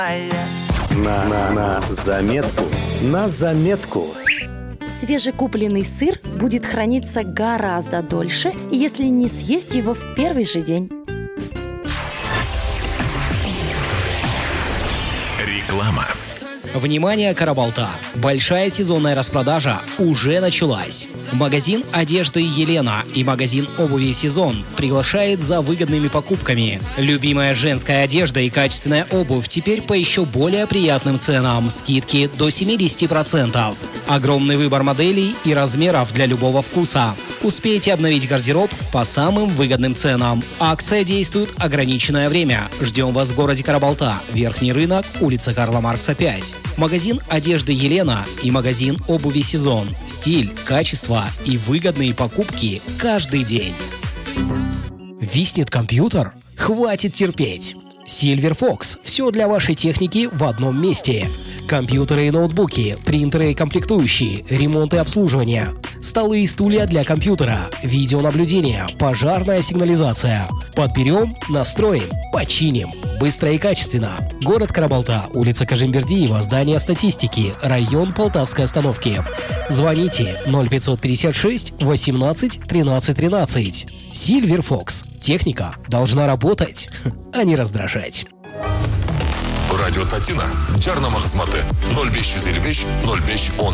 На заметку. На заметку. Свежекупленный сыр будет храниться гораздо дольше, если не съесть его в первый же день. Реклама. Внимание, Карабалта! Большая сезонная распродажа уже началась. Магазин одежды «Елена» и магазин обуви «Сезон» приглашает за выгодными покупками. Любимая женская одежда и качественная обувь теперь по еще более приятным ценам. Скидки до 70%. Огромный выбор моделей и размеров для любого вкуса. Успейте обновить гардероб по самым выгодным ценам. Акция действует ограниченное время. Ждем вас в городе Карабалта. Верхний рынок, улица Карла Маркса, 5. Магазин одежды «Елена» и магазин обуви «Сезон». Стиль, качество и выгодные покупки каждый день. Виснет компьютер? Хватит терпеть! Silver Fox. Все для вашей техники в одном месте. Компьютеры и ноутбуки, принтеры и комплектующие, ремонт и обслуживание, столы и стулья для компьютера, видеонаблюдение, пожарная сигнализация. Подберем, настроим, починим. Быстро и качественно. Город Карабалта, улица Кажимбердиева, здание статистики, район Полтавской остановки. Звоните 0556 18 13 13. Silver Fox. Техника должна работать, а не раздражать. Радио Татина. Жарнама хезматы 0555 0510.